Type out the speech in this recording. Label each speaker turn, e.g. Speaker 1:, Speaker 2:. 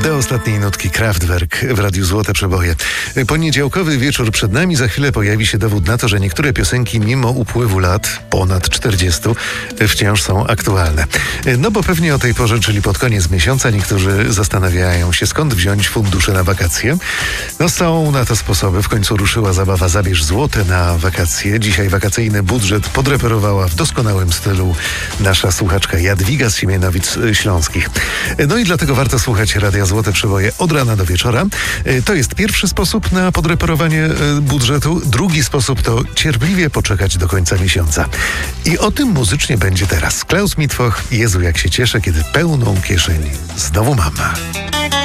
Speaker 1: Do ostatniej nutki Kraftwerk w Radiu Złote Przeboje. Poniedziałkowy wieczór przed nami. Za chwilę pojawi się dowód na to, że niektóre piosenki mimo upływu lat, ponad 40, wciąż są aktualne. No bo pewnie o tej porze, czyli pod koniec miesiąca, niektórzy zastanawiają się, skąd wziąć fundusze na wakacje. No są na to sposoby. W końcu ruszyła zabawa Zabierz złote na wakacje. Dzisiaj wakacyjny budżet podreperowała w doskonałym stylu nasza słuchaczka Jadwiga z Siemianowic Śląskich. No i dlatego warto słuchać Radia Złote Przeboje od rana do wieczora. To jest pierwszy sposób na podreperowanie budżetu. Drugi sposób to cierpliwie poczekać do końca miesiąca. I o tym muzycznie będzie teraz. Klaus Mitwoch, Jezu jak się cieszę, kiedy pełną kieszeń znowu mam.